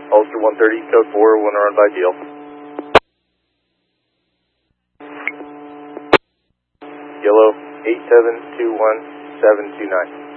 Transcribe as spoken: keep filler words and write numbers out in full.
Ulster one thirty, code four, one run by Deal. Yellow, eight seven two one seven two nine.